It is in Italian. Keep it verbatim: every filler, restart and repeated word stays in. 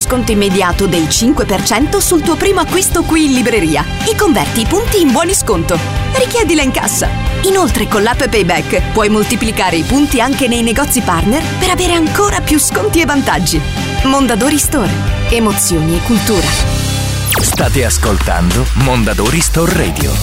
sconto immediato del cinque per cento sul tuo primo acquisto qui in libreria e converti i punti in buoni sconto. Richiedila in cassa. Inoltre con l'app Payback puoi moltiplicare i punti anche nei negozi partner per avere ancora più sconti e vantaggi. Mondadori Store. Emozioni e cultura. State ascoltando Mondadori Store Radio.